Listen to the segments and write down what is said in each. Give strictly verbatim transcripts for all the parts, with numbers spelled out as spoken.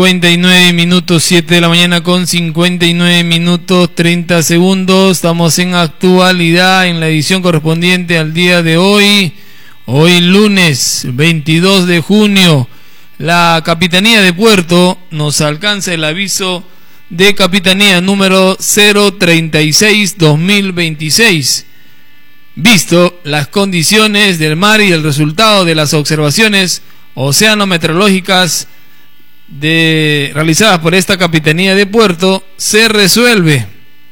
cincuenta y nueve minutos, siete de la mañana con cincuenta y nueve minutos treinta segundos. Estamos en actualidad en la edición correspondiente al día de hoy. Hoy lunes veintidós de junio. La Capitanía de Puerto nos alcanza el aviso de Capitanía número cero treinta y seis guión dos mil veintiséis. Visto las condiciones del mar y el resultado de las observaciones oceanometeorológicas de, realizadas por esta Capitanía de Puerto, se resuelve.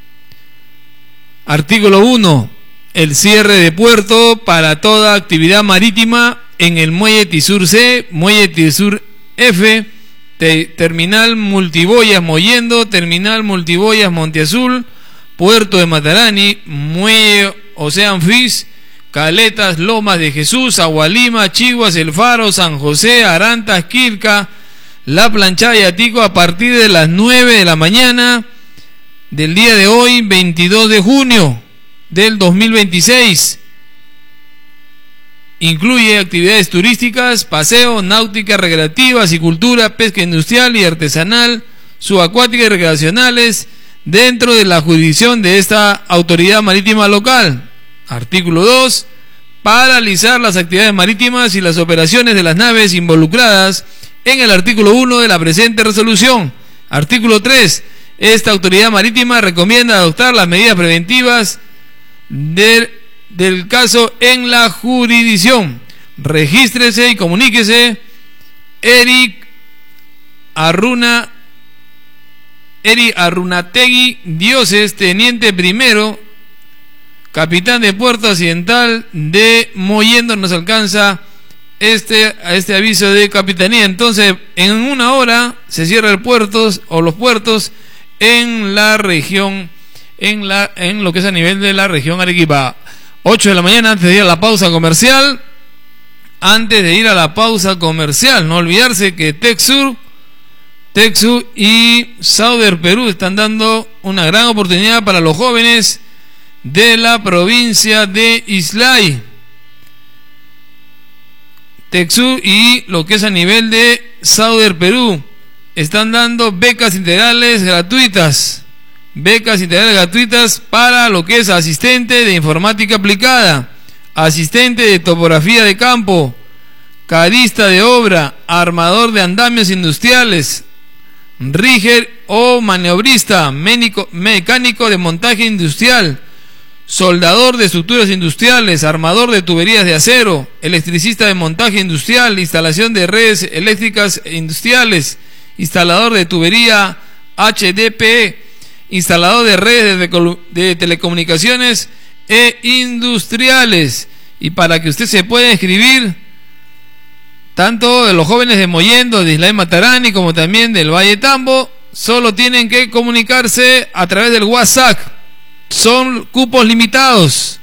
Artículo uno. El cierre de puerto para toda actividad marítima en el Muelle Tizur C, Muelle Tizur F, te, Terminal Multiboyas Mollendo, Terminal Multiboyas Monteazul, Puerto de Matarani, Muelle Ocean Fish, Caletas, Lomas de Jesús, Agualima, Chiguas, El Faro, San José, Arantas, Quilca, La Planchada y Atico a partir de las nueve de la mañana del día de hoy, veintidós de junio del dos mil veintiséis. Incluye actividades turísticas, paseo, náutica, recreativa, acuicultura, pesca industrial y artesanal, subacuática y recreacionales dentro de la jurisdicción de esta autoridad marítima local. Artículo dos. Paralizar las actividades marítimas y las operaciones de las naves involucradas en el artículo uno de la presente resolución. Artículo tres. Esta autoridad marítima recomienda adoptar las medidas preventivas del, del caso en la jurisdicción. Regístrese y comuníquese. Eric Arruna Eri Arrunategui Dioses, teniente primero, capitán de Puerto Occidental de Mollendo. Nos alcanza este, este aviso de Capitanía. Entonces, en una hora se cierra el puerto o los puertos en la región, en la en lo que es a nivel de la región Arequipa. ocho de la mañana, antes de ir a la pausa comercial. Antes de ir a la pausa comercial, no olvidarse que Texur Texu y Sauder Perú están dando una gran oportunidad para los jóvenes de la provincia de Islay. Texu y lo que es a nivel de Sauder Perú están dando becas integrales gratuitas. Becas integrales gratuitas para lo que es asistente de informática aplicada, asistente de topografía de campo, carista de obra, armador de andamios industriales, rigger o maniobrista, ménico, mecánico de montaje industrial, soldador de estructuras industriales, armador de tuberías de acero, electricista de montaje industrial, instalación de redes eléctricas industriales, instalador de tubería H D P E, instalador de redes de, de telecomunicaciones e industriales. Y para que usted se pueda inscribir, tanto de los jóvenes de Mollendo, de Islay Matarani, como también del Valle Tambo, solo tienen que comunicarse a través del WhatsApp. Son cupos limitados.